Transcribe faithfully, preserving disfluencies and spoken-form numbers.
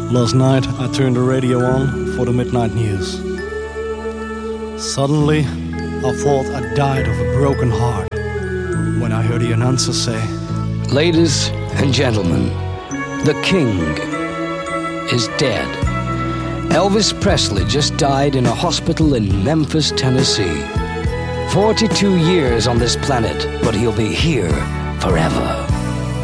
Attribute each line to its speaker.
Speaker 1: Last night I turned the radio on for the midnight news. Suddenly I thought I died of a broken heart when I heard the announcer say,
Speaker 2: "Ladies and gentlemen, the king is dead." Elvis Presley just died in a hospital in Memphis, Tennessee. forty-two years on this planet, but he'll be here forever.